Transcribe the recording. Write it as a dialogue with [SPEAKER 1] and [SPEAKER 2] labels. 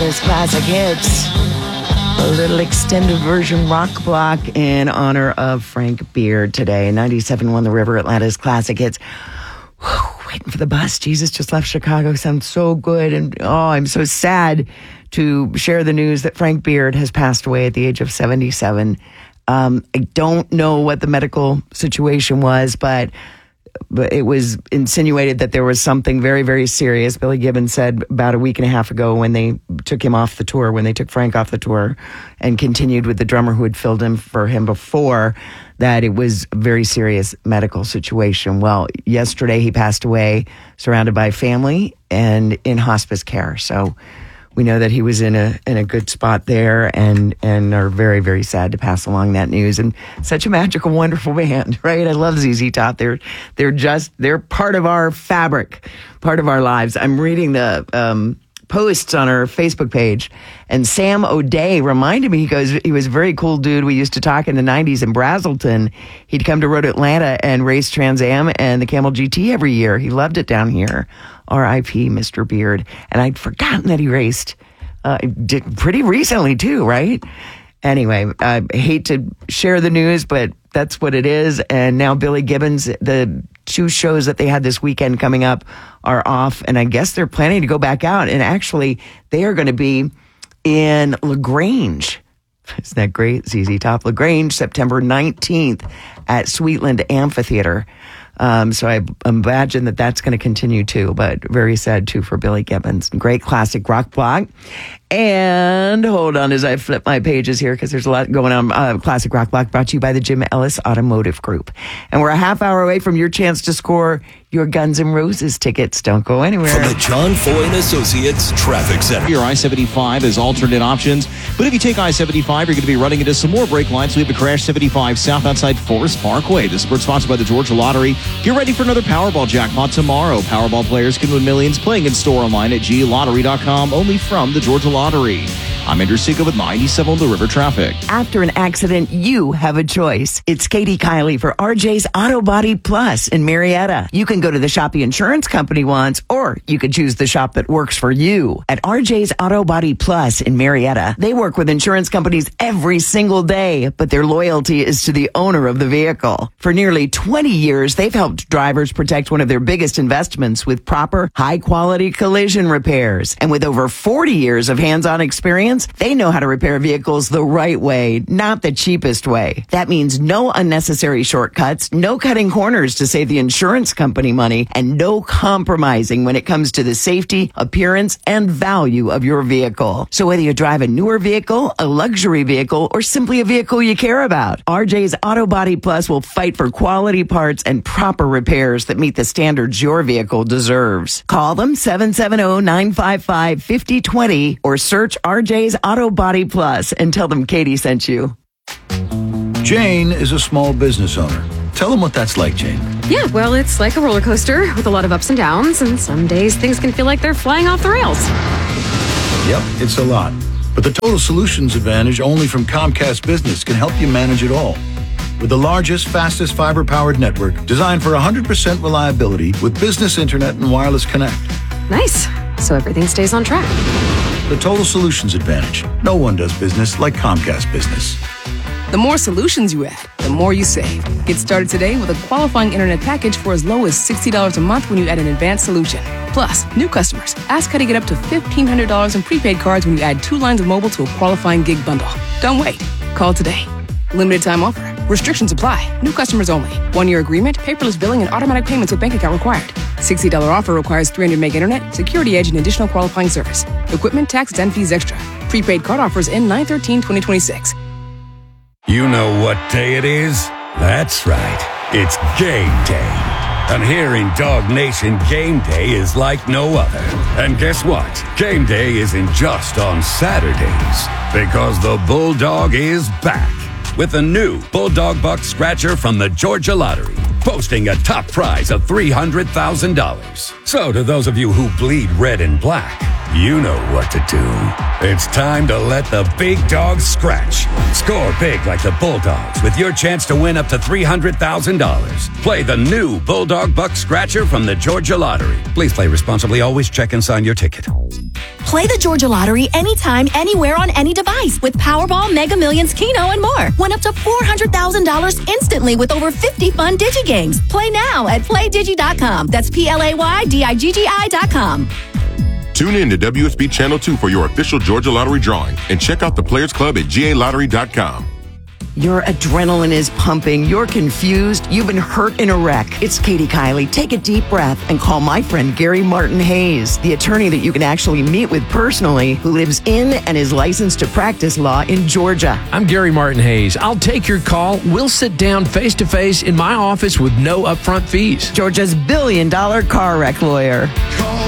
[SPEAKER 1] Atlanta Classic Hits. A little extended version rock block in honor of Frank Beard today. 97.1 The River, Atlanta's Classic Hits. Whew, waiting for the bus. Jesus just left Chicago. Sounds so good. And I'm so sad to share the news that Frank Beard has passed away at the age of 77. I don't know what the medical situation was, but it was insinuated that there was something very, very serious. Billy Gibbons said about a week and a half ago when they took him off the tour, when they took Frank off the tour and continued with the drummer who had filled in for him before, that it was a very serious medical situation. Well, yesterday he passed away surrounded by family and in hospice care. So we know that he was in a good spot there and are very, very sad to pass along that news. And such a magical, wonderful band, right? I love ZZ Top. They're part of our fabric, part of our lives. I'm reading the posts on our Facebook page, and Sam O'Day reminded me, he goes, he was a very cool dude. We used to talk in the 90s in Brazelton. He'd come to Road Atlanta and race Trans Am and the Camel GT every year. He loved it down here. R.I.P. Mr. Beard. And I'd forgotten that he raced did pretty recently too, right? Anyway, I hate to share the news, but that's what it is. And now Billy Gibbons, the 2 shows that they had this weekend coming up are off. And I guess they're planning to go back out. And actually, they are going to be in LaGrange. Isn't that great? ZZ Top LaGrange, September 19th at Sweetland Amphitheater. So I imagine that that's going to continue too, but very sad too for Billy Gibbons. Great classic rock block. And hold on as I flip my pages here because there's a lot going on. Classic rock block brought to you by the Jim Ellis Automotive Group. And we're a half hour away from your chance to score your Guns N' Roses tickets. Don't go anywhere.
[SPEAKER 2] From the John Foy and Associates Traffic Center.
[SPEAKER 3] Your I-75 has alternate options, but if you take I-75, you're going to be running into some more brake lines. We have a crash 75 south outside Forest Parkway. This is sponsored by the Georgia Lottery. Get ready for another Powerball jackpot tomorrow. Powerball players can win millions playing in store online at glottery.com, only from the Georgia Lottery. I'm Andrew Seco with 97 on The River Traffic.
[SPEAKER 1] After an accident, you have a choice. It's Katie Kiley for RJ's Auto Body Plus in Marietta. You can go to the shop the insurance company wants, or you could choose the shop that works for you. At RJ's Auto Body Plus in Marietta, they work with insurance companies every single day, but their loyalty is to the owner of the vehicle. For nearly 20 years, they've helped drivers protect one of their biggest investments with proper, high-quality collision repairs. And with over 40 years of hands-on experience, they know how to repair vehicles the right way, not the cheapest way. That means no unnecessary shortcuts, no cutting corners to save the insurance company money, and no compromising when it comes to the safety, appearance, and value of your vehicle. So whether you drive a newer vehicle, a luxury vehicle, or simply a vehicle you care about, RJ's Auto Body Plus will fight for quality parts and proper repairs that meet the standards your vehicle deserves. Call them 770-955-5020 or search RJ's Auto Body Plus and tell them Katie sent you.
[SPEAKER 4] Jane is a small business owner. Tell them what that's like, Jane.
[SPEAKER 5] Yeah, well, it's like a roller coaster with a lot of ups and downs, and some days things can feel like they're flying off the rails.
[SPEAKER 4] Yep, it's a lot. But the Total Solutions Advantage only from Comcast Business can help you manage it all. With the largest, fastest fiber-powered network designed for 100% reliability with business internet and wireless connect.
[SPEAKER 5] Nice. So everything stays on track.
[SPEAKER 4] The Total Solutions Advantage. No one does business like Comcast Business.
[SPEAKER 6] The more solutions you add, the more you save. Get started today with a qualifying internet package for as low as $60 a month when you add an advanced solution. Plus, new customers, ask how to get up to $1,500 in prepaid cards when you add 2 lines of mobile to a qualifying gig bundle. Don't wait. Call today. Limited time offer. Restrictions apply. New customers only. 1-year agreement, paperless billing, and automatic payments with bank account required. $60 offer requires 300 meg internet, security edge, and additional qualifying service. Equipment, tax, and fees extra. Prepaid card offers end 9/13/2026.
[SPEAKER 7] You know what day it is? That's right. It's game day. And here in Dog Nation, game day is like no other. And guess what? Game day isn't just on Saturdays. Because the Bulldog is back. With a new Bulldog Buck Scratcher from the Georgia Lottery. Boasting a top prize of $300,000. So to those of you who bleed red and black, you know what to do. It's time to let the big dogs scratch. Score big like the Bulldogs with your chance to win up to $300,000. Play the new Bulldog Buck Scratcher from the Georgia Lottery. Please play responsibly. Always check and sign your ticket.
[SPEAKER 8] Play the Georgia Lottery anytime, anywhere on any device with Powerball, Mega Millions, Keno, and more. Win up to $400,000 instantly with over 50 fun DigiGames. Play now at PlayDigi.com. That's PlayDiggi.com.
[SPEAKER 9] Tune in to WSB Channel 2 for your official Georgia Lottery drawing and check out the Players Club at GALottery.com.
[SPEAKER 1] Your adrenaline is pumping. You're confused. You've been hurt in a wreck. It's Katie Kiley. Take a deep breath and call my friend Gary Martin Hayes, the attorney that you can actually meet with personally, who lives in and is licensed to practice law in Georgia.
[SPEAKER 10] I'm Gary Martin Hayes. I'll take your call. We'll sit down face-to-face in my office with no upfront fees.
[SPEAKER 1] Georgia's $1 billion car wreck lawyer.